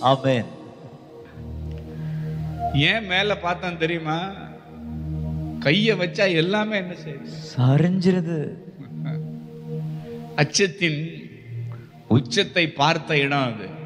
ஆமென். ஏன் மேல பார்த்தான் தெரியுமா? கைய வச்சா எல்லாமே என்ன செய்யுது? சரிஞ்சிருது. அச்சத்தின் உச்சத்தை பார்த்த இடம் அது.